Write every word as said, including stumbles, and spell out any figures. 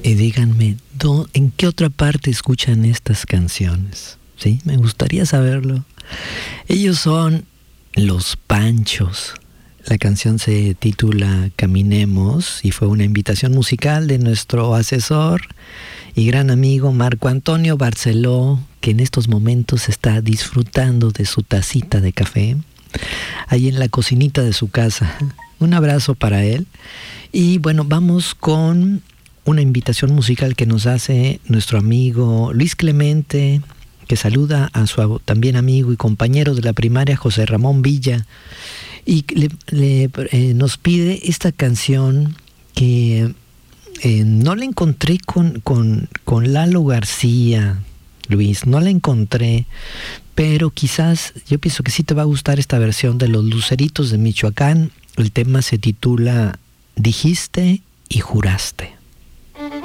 y díganme, ¿dó, ¿en qué otra parte escuchan estas canciones? ¿Sí? Me gustaría saberlo. Ellos son Los Panchos. La canción se titula Caminemos y fue una invitación musical de nuestro asesor y gran amigo Marco Antonio Barceló, que en estos momentos está disfrutando de su tacita de café ahí en la cocinita de su casa. Un abrazo para él. Y bueno, vamos con una invitación musical que nos hace nuestro amigo Luis Clemente, que saluda a su también amigo y compañero de la primaria José Ramón Villa, y le, le, eh, nos pide esta canción que eh, no la encontré con, con, con Lalo García, Luis, no la encontré, pero quizás yo pienso que sí te va a gustar esta versión de Los Luceritos de Michoacán. El tema se titula Dijiste y Juraste.